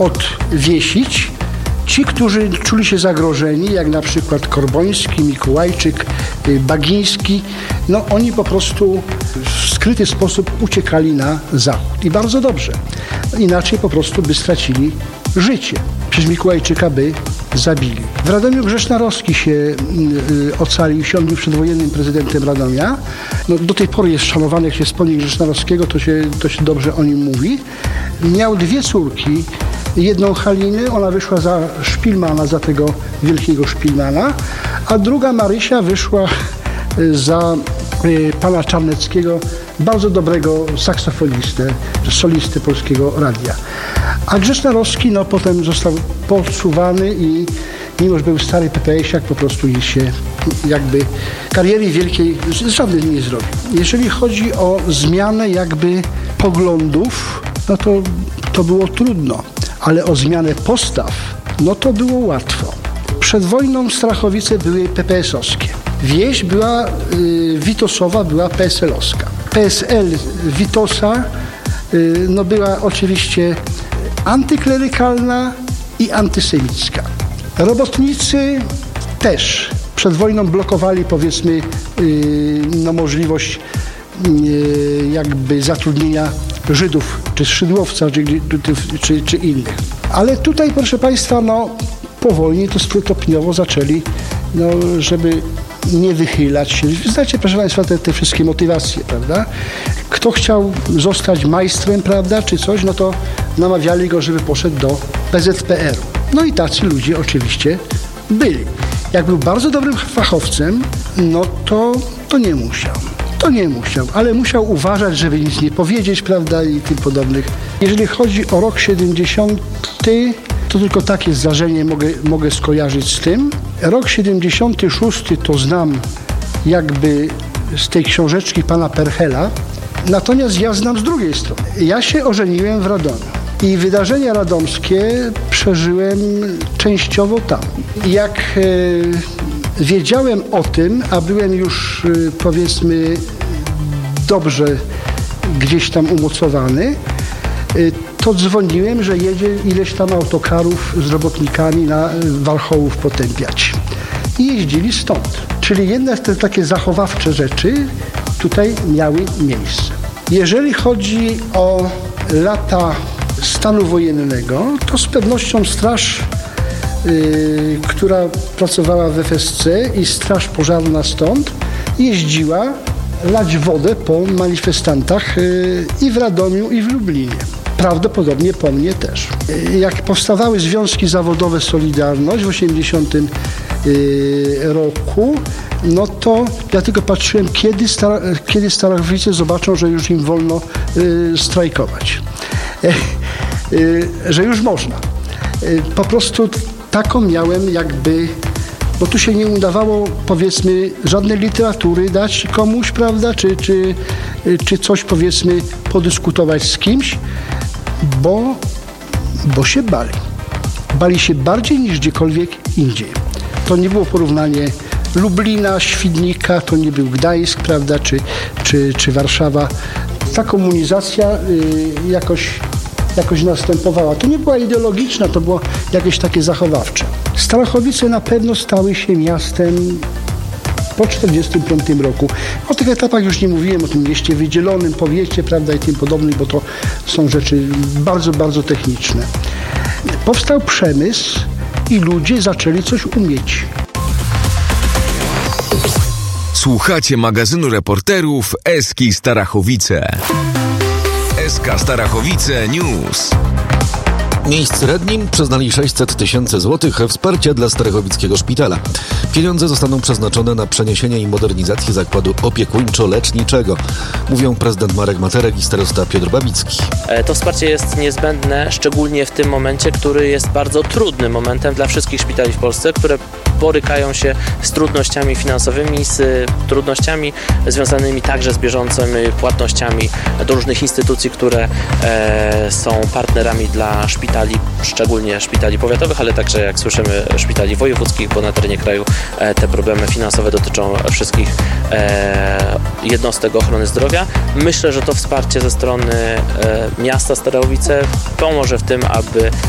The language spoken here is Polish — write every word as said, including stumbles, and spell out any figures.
odwiesić. Ci, którzy czuli się zagrożeni, jak na przykład Korboński, Mikołajczyk, Bagiński, no oni po prostu w skryty sposób uciekali na zachód. I bardzo dobrze. Inaczej po prostu by stracili życie. Przecież Mikołajczyka by zabili. W Radomiu Grzesznarowski się y, ocalił, się on był przedwojennym prezydentem Radomia. No, do tej pory jest szanowany, jak się wspomni Grzesznarowskiego, to się, to się dobrze o nim mówi. Miał dwie córki. Jedną Halinę, ona wyszła za Szpilmana, za tego wielkiego Szpilmana, a druga Marysia wyszła za y, pana Czarneckiego, bardzo dobrego saksofonistę, solistę Polskiego Radia. A Grzesznarowski no, potem został podsuwany i mimo, że był stary P P S-iak, po prostu nic się jakby kariery wielkiej żadnej nie zrobił. Jeżeli chodzi o zmianę jakby poglądów, no to, to było trudno. Ale o zmianę postaw, no to było łatwo. Przed wojną Strachowice były P P S-owskie. Wieś była, y, Witosowa była P S L-owska. P S L Witosa y, no była oczywiście antyklerykalna i antysemicka. Robotnicy też przed wojną blokowali, powiedzmy, y, no możliwość y, jakby zatrudnienia Żydów, czy Szydłowca, czy, czy, czy innych. Ale tutaj, proszę Państwa, no powolnie, to stopniowo zaczęli, no żeby nie wychylać się. Znacie, proszę Państwa, te, te wszystkie motywacje, prawda? Kto chciał zostać majstrem, prawda, czy coś, no to namawiali go, żeby poszedł do P Z P R u. No i tacy ludzie oczywiście byli. Jak był bardzo dobrym fachowcem, no to, to nie musiał. To nie musiał, ale musiał uważać, żeby nic nie powiedzieć, prawda, i tym podobnych. Jeżeli chodzi o rok siedemdziesiąty, to tylko takie zdarzenie mogę, mogę skojarzyć z tym. Rok siedemdziesiąty szósty to znam jakby z tej książeczki pana Perchela, natomiast ja znam z drugiej strony. Ja się ożeniłem w Radomiu i wydarzenia radomskie przeżyłem częściowo tam. Jak e, wiedziałem o tym, a byłem już e, powiedzmy dobrze gdzieś tam umocowany, e, to dzwoniłem, że jedzie ileś tam autokarów z robotnikami na Warchołów potępiać. I jeździli stąd. Czyli jednak te takie zachowawcze rzeczy tutaj miały miejsce. Jeżeli chodzi o lata stanu wojennego, to z pewnością straż, yy, która pracowała w F S C i straż pożarna stąd jeździła lać wodę po manifestantach yy, i w Radomiu, i w Lublinie. Prawdopodobnie po mnie też. Jak powstawały związki zawodowe Solidarność w osiemdziesiątym roku, no to ja tylko patrzyłem, kiedy, star- kiedy Starachowice zobaczą, że już im wolno y, strajkować. Y, y, że już można. Y, po prostu taką miałem jakby, bo tu się nie udawało, powiedzmy, żadnej literatury dać komuś, prawda, czy, czy, czy coś, powiedzmy, podyskutować z kimś, bo, bo się bali. Bali się bardziej niż gdziekolwiek indziej. To nie było porównanie Lublina, Świdnika, to nie był Gdańsk, prawda, czy, czy, czy Warszawa. Ta komunizacja y, jakoś, jakoś następowała. To nie była ideologiczna, to było jakieś takie zachowawcze. Starachowice na pewno stały się miastem po czterdziestym piątym roku. O tych etapach już nie mówiłem, o tym mieście wydzielonym, powiecie, prawda, i tym podobnym, bo to są rzeczy bardzo, bardzo techniczne. Powstał przemysł i ludzie zaczęli coś umieć. Słuchacie magazynu reporterów Eski Starachowice. S K Starachowice News. Miejsc radni przyznali sześćset tysięcy złotych wsparcia dla Starachowickiego Szpitala. Pieniądze zostaną przeznaczone na przeniesienie i modernizację zakładu opiekuńczo-leczniczego, mówią prezydent Marek Materek i starosta Piotr Babicki. To wsparcie jest niezbędne, szczególnie w tym momencie, który jest bardzo trudnym momentem dla wszystkich szpitali w Polsce, które borykają się z trudnościami finansowymi, z trudnościami związanymi także z bieżącymi płatnościami do różnych instytucji, które e, są partnerami dla szpitali, szczególnie szpitali powiatowych, ale także, jak słyszymy, szpitali wojewódzkich, bo na terenie kraju e, te problemy finansowe dotyczą wszystkich e, jednostek ochrony zdrowia. Myślę, że to wsparcie ze strony e, miasta Starachowice pomoże w tym, aby